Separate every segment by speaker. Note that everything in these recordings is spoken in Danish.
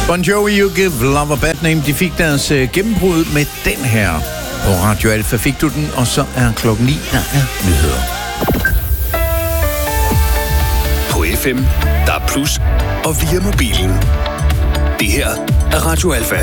Speaker 1: Bon Jovi, You Give Love a Bad Name. De fik deres gennembrud med den her. På Radio Alfa fik du den, og så er klokken 9, der er nyheder.
Speaker 2: På FM, der er plus, og via mobilen. Det her er Radio Alfa.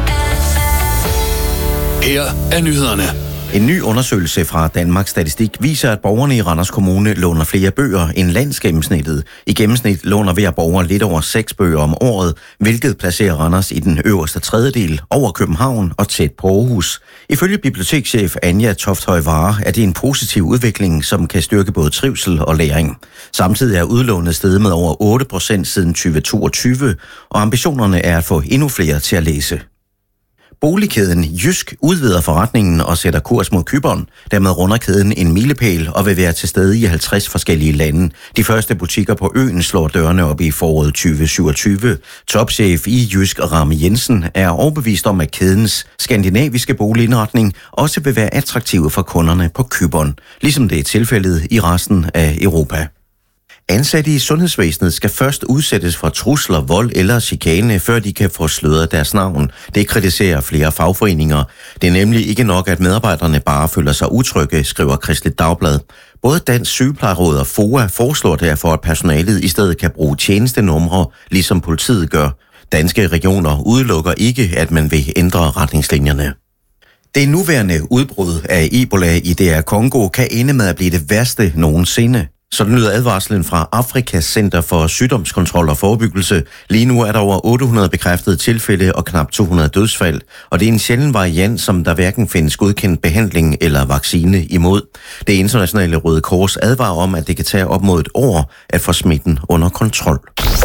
Speaker 2: Her er nyhederne.
Speaker 3: En ny undersøgelse fra Danmarks Statistik viser, at borgerne i Randers Kommune låner flere bøger end landsgennemsnittet. I gennemsnit låner hver borger lidt over 6 bøger om året, hvilket placerer Randers i den øverste tredjedel over København og tæt på Aarhus. Ifølge bibliotekschef Anja Tofthøj Vare er det en positiv udvikling, som kan styrke både trivsel og læring. Samtidig er udlånet steget med over 8% siden 2022, og ambitionerne er at få endnu flere til at læse. Boligkæden Jysk udvider forretningen og sætter kurs mod Cypern. Dermed runder kæden en milepæl og vil være til stede i 50 forskellige lande. De første butikker på øen slår dørene op i foråret 2027. Topchef i Jysk, Rami Jensen, er overbevist om, at kædens skandinaviske boligindretning også vil være attraktiv for kunderne på Cypern, ligesom det er tilfældet i resten af Europa. Ansatte i sundhedsvæsenet skal først udsættes for trusler, vold eller chikane, før de kan få sløret deres navn. Det kritiserer flere fagforeninger. Det er nemlig ikke nok, at medarbejderne bare føler sig utrygge, skriver Kristeligt Dagblad. Både Dansk Sygeplejeråd og FOA foreslår derfor, at personalet i stedet kan bruge tjenestenumre, ligesom politiet gør. Danske regioner udelukker ikke, at man vil ændre retningslinjerne. Det nuværende udbrud af Ebola i DR Congo kan ende med at blive det værste nogensinde. Sådan lyder advarslen fra Afrikas Center for Sygdomskontrol og Forebyggelse. Lige nu er der over 800 bekræftede tilfælde og knap 200 dødsfald, og det er en sjælden variant, som der hverken findes godkendt behandling eller vaccine imod. Det internationale Røde Kors advarer om, at det kan tage op mod et år at få smitten under kontrol.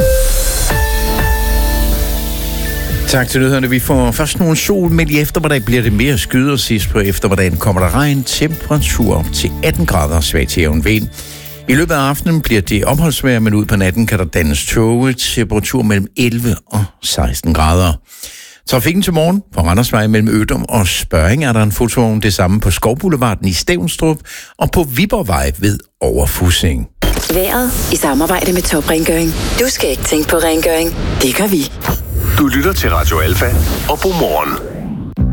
Speaker 1: Tak til nyhederne. Vi får først nogle sol, men i eftermiddag bliver det mere skyet, og sidst på eftermiddagen kommer der regn, temperatur op til 18 grader, svag til jævn vind. I løbet af aftenen bliver det opholdsvejr, men ud på natten kan der dannes tåge, temperatur mellem 11 og 16 grader. Trafikken til morgen på Randersvej mellem Ødum og Spørring er der en fotovogn, det samme på Skovboulevarden i Stevnstrup og på Viborgvej ved Overfussing.
Speaker 4: Vejret i samarbejde med Top Rengøring. Du skal ikke tænke på rengøring. Det gør vi.
Speaker 2: Du lytter til Radio Alfa og Godmorgen.